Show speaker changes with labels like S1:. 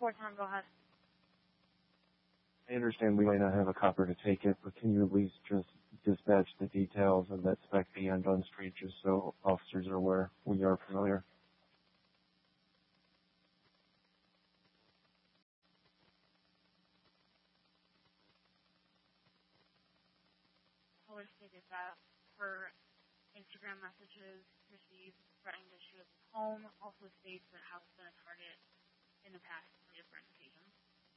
S1: Tom, go ahead.
S2: I understand we might not have a copper to take it, but can you at least just dispatch the details of that spec B on Dunn Street just so officers are aware we are familiar?
S1: Always stated that her Instagram messages received threatening to shoot up his home, also states that House has been a target in the past on different occasions.